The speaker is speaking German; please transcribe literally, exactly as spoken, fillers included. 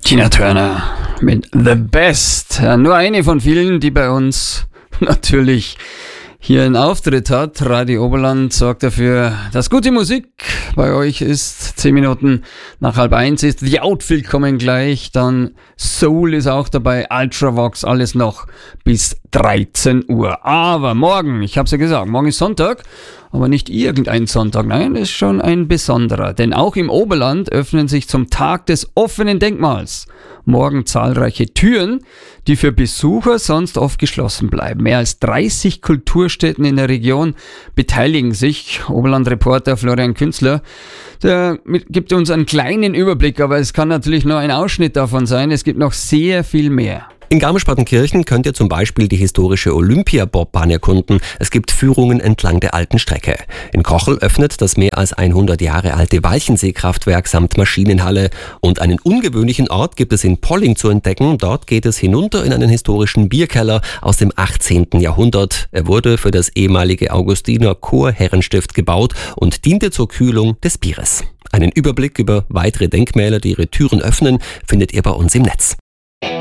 Tina Turner mit The Best. Ja, nur eine von vielen, die bei uns natürlich hier einen Auftritt hat. Radio Oberland sorgt dafür, dass gute Musik bei euch ist. Zehn Minuten nach halb eins ist The Outfield kommen gleich. Dann Soul ist auch dabei, Ultravox, alles noch bis dreizehn Uhr. Aber morgen, ich habe es ja gesagt, morgen ist Sonntag, aber nicht irgendein Sonntag. Nein, das ist schon ein besonderer. Denn auch im Oberland öffnen sich zum Tag des offenen Denkmals morgen zahlreiche Türen, die für Besucher sonst oft geschlossen bleiben. Mehr als dreißig Kulturstätten in der Region beteiligen sich. Oberland-Reporter Florian Künzler, der gibt uns einen kleinen Überblick, aber es kann natürlich nur ein Ausschnitt davon sein. Es gibt noch sehr viel mehr. In Garmisch-Partenkirchen könnt ihr zum Beispiel die historische Olympia-Bobbahn erkunden. Es gibt Führungen entlang der alten Strecke. In Kochel öffnet das mehr als hundert Jahre alte Walchensee-Kraftwerk samt Maschinenhalle. Und einen ungewöhnlichen Ort gibt es in Polling zu entdecken. Dort geht es hinunter in einen historischen Bierkeller aus dem achtzehnten Jahrhundert. Er wurde für das ehemalige Augustiner Chorherrenstift gebaut und diente zur Kühlung des Bieres. Einen Überblick über weitere Denkmäler, die ihre Türen öffnen, findet ihr bei uns im Netz.